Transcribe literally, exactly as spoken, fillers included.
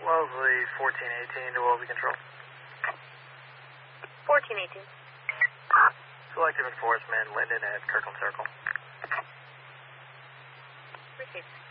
Wellesley fourteen eighteen to Wellesley Control. fourteen eighteen. Selective enforcement, Linden at Kirkland Circle. Received.